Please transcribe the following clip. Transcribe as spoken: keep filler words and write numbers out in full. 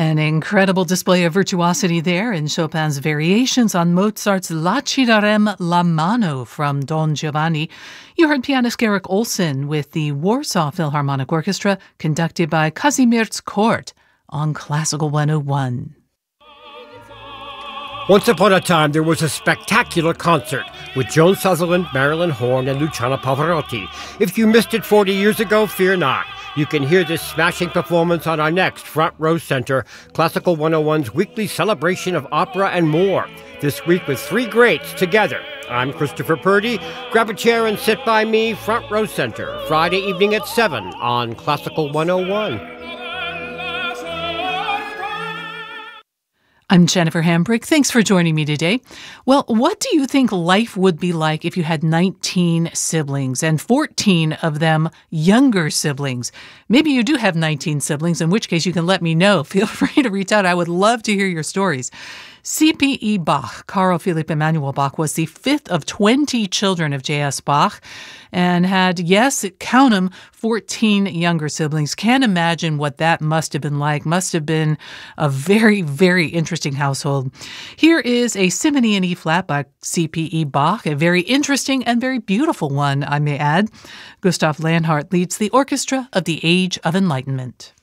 An incredible display of virtuosity there in Chopin's variations on Mozart's La ci darem la mano from Don Giovanni. You heard pianist Garrick Olson with the Warsaw Philharmonic Orchestra, conducted by Kazimierz Court on Classical one oh one. Once upon a time, there was a spectacular concert with Joan Sutherland, Marilyn Horne, and Luciano Pavarotti. If you missed it forty years ago, fear not. You can hear this smashing performance on our next Front Row Center, Classical one oh one's weekly celebration of opera and more. This week with three greats together. I'm Christopher Purdy. Grab a chair and sit by me, Front Row Center, Friday evening at seven on Classical one oh one. I'm Jennifer Hambrick. Thanks for joining me today. Well, what do you think life would be like if you had nineteen siblings and fourteen of them younger siblings? Maybe you do have nineteen siblings, in which case you can let me know. Feel free to reach out. I would love to hear your stories. C P E Bach, Carl Philipp Emanuel Bach, was the fifth of twenty children of J S Bach and had, yes, count them, fourteen younger siblings. Can't imagine what that must have been like. Must have been a very, very interesting household. Here is a Symphony in E-flat by C P E Bach, a very interesting and very beautiful one, I may add. Gustav Leonhardt leads the Orchestra of the Age of Enlightenment.